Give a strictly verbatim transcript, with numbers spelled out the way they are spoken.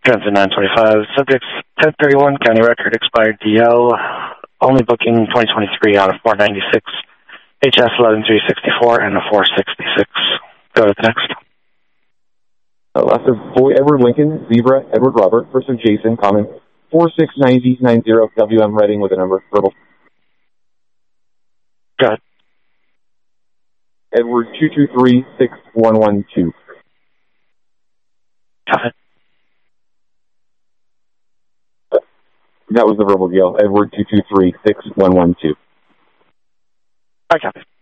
Transit nine twenty-five. Subjects ten thirty-one, county record, expired D L. Only booking twenty twenty-three out of four ninety-six. H S eleven three sixty-four and a four sixty-six. Go to the next. Uh, last of Boy Edward Lincoln, Zebra, Edward Robert, first of Jason, common, four six nine zero nine zero, W M Reading with a number, verbal. Go ahead. Edward two two three six one one two. Go ahead. That was the verbal, Gail. Edward two two three six one one two. I copy.